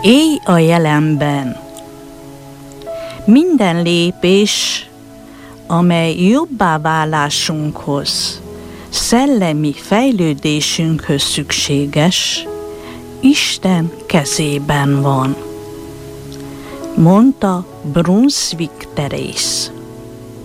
Élj a jelenben. Minden lépés, amely jobbá válásunkhoz, szellemi fejlődésünkhöz szükséges, Isten kezében van, mondta Brunswick Terész.